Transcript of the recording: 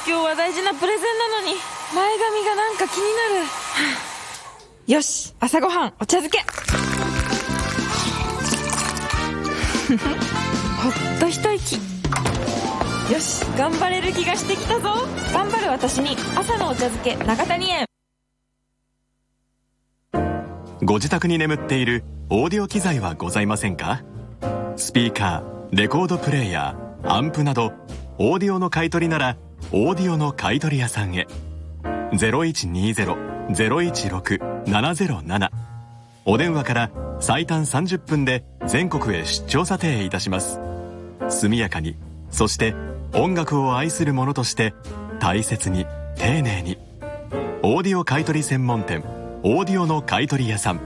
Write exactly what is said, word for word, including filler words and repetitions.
今日は大事なプレゼンなのに前髪がなんか気になる。よし、朝ごはんお茶漬けほっと一息。よし、頑張れる気がしてきたぞ。頑張る私に朝のお茶漬け永谷園。 ご自宅に眠っているオーディオ機材はございませんか？スピーカー、レコードプレーヤー、アンプなどオーディオの買い取りならオーディオの買い取り屋さんへ。 ゼロいちにーゼロ ゼロいちろく ななゼロなな お電話から最短さんじゅっぷんで全国へ出張査定いたします。速やかに、そして音楽を愛する者として大切に丁寧に。オーディオ買い取り専門店オーディオの買い取り屋さん